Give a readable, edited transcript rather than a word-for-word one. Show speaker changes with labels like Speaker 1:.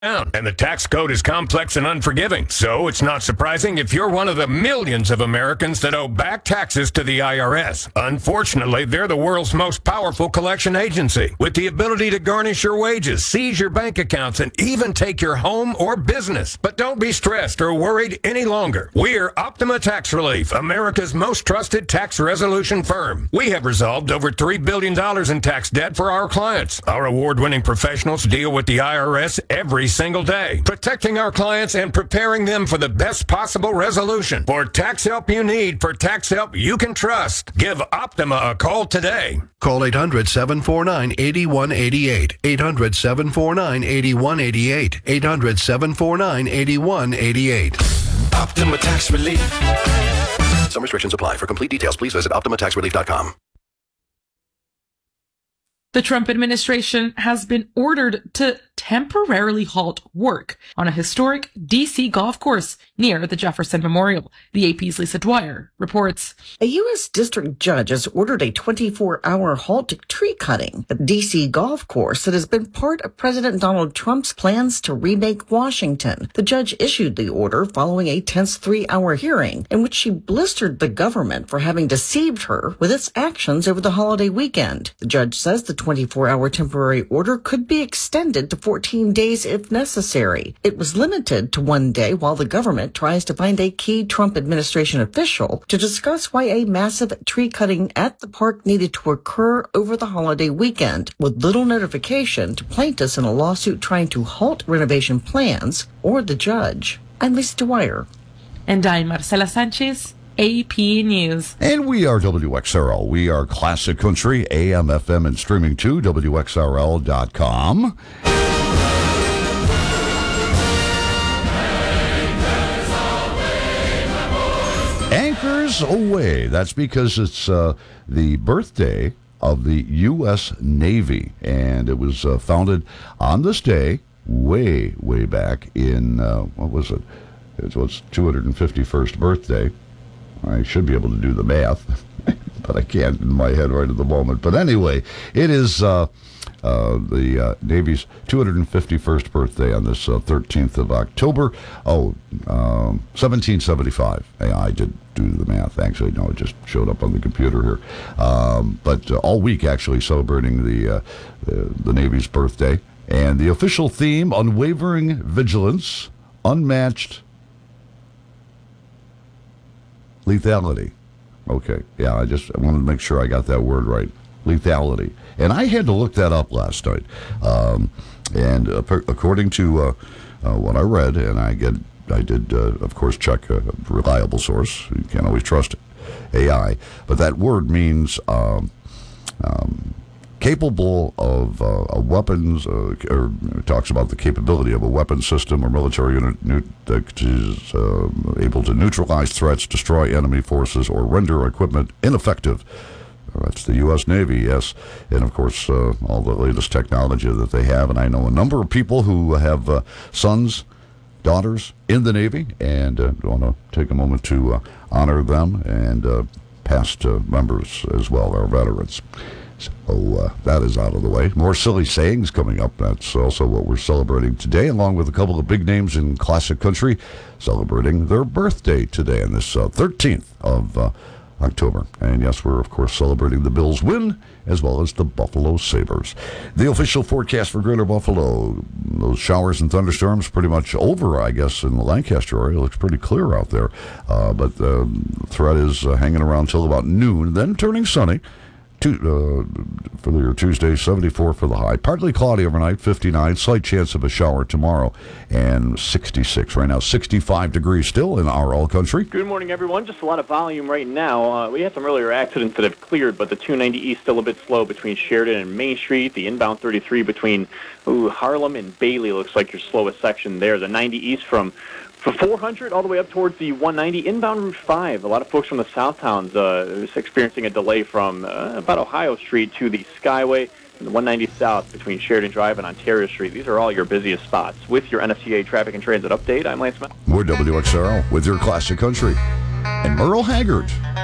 Speaker 1: And the tax code is complex and unforgiving, so it's not surprising if you're one of the millions of Americans that owe back taxes to the IRS. Unfortunately, they're the world's most powerful collection agency, with the ability to garnish your wages, seize your bank accounts, and even take your home or business. But don't be stressed or worried any longer. We're Optima Tax Relief, America's most trusted tax resolution firm. We have resolved over $3 billion in tax debt for our clients. Our award-winning professionals deal with the IRS every single day, protecting our clients and preparing them for the best possible resolution. For tax help you need, for tax help you can trust, give Optima a call today.
Speaker 2: Call 800-749-8188. 800-749-8188. 800-749-8188.
Speaker 3: Optima Tax Relief. Some restrictions apply. For complete details, please visit OptimaTaxRelief.com.
Speaker 4: The Trump administration has been ordered to temporarily halt work on a historic D.C. golf course near the Jefferson Memorial. The AP's Lisa Dwyer reports.
Speaker 5: A U.S. district judge has ordered a 24-hour halt to tree cutting at D.C. golf course that has been part of President Donald Trump's plans to remake Washington. The judge issued the order following a tense 3-hour hearing in which she blistered the government for having deceived her with its actions over the holiday weekend. The judge says the 24-hour temporary order could be extended to 14 days if necessary. It was limited to 1 day while the government tries to find a key Trump administration official to discuss why a massive tree cutting at the park needed to occur over the holiday weekend, with little notification to plaintiffs in a lawsuit trying to halt renovation plans or the judge. I'm Lisa Dwyer.
Speaker 4: And I'm Marcela Sanchez, AP News.
Speaker 6: And we are WXRL. We are Classic Country, AM, FM, and streaming too, WXRL.com. Anchors Away. That's because it's the birthday of the U.S. Navy, and it was founded on this day way, way back in, what was it? It was 251st birthday. I should be able to do the math, but I can't in my head right at the moment. But anyway, it is the Navy's 251st birthday on this 13th of October. 1775. Hey, I did do the math, actually. No, it just showed up on the computer here. But all week, actually, celebrating the Navy's birthday. And the official theme, unwavering vigilance, unmatched lethality. Okay, yeah, I wanted to make sure I got that word right. Lethality. And I had to look that up last night. And according to what I read, and I did, of course, check a reliable source. You can't always trust AI. But that word means capable of weapons, or talks about the capability of a weapon system or military unit that is able to neutralize threats, destroy enemy forces, or render equipment ineffective. That's the U.S. Navy, yes. And, of course, all the latest technology that they have. And I know a number of people who have sons, daughters in the Navy, and want to take a moment to honor them and past members as well, our veterans. So that is out of the way. More silly sayings coming up. That's also what we're celebrating today, along with a couple of big names in classic country celebrating their birthday today on this 13th of October. And yes, we're, of course, celebrating the Bills' win as well as the Buffalo Sabres. The official forecast for Greater Buffalo, those showers and thunderstorms pretty much over, I guess, in the Lancaster area. It looks pretty clear out there. But the threat is hanging around till about noon, then turning sunny. For your Tuesday, 74 for the high. Partly cloudy overnight, 59. Slight chance of a shower tomorrow, and 66. Right now, 65 degrees still in our all country.
Speaker 7: Good morning, everyone. Just a lot of volume right now. We had some earlier accidents that have cleared, but the 290 East still a bit slow between Sheridan and Main Street. The inbound 33 between Harlem and Bailey looks like your slowest section there. The 90 East from 400 all the way up towards the 190 inbound Route 5. A lot of folks from the south towns experiencing a delay from about Ohio Street to the Skyway and the 190 south between Sheridan Drive and Ontario Street. These are all your busiest spots. With your NFTA traffic and transit update, I'm Lance Smith.
Speaker 6: We're WXRL with your classic country and Merle Haggard.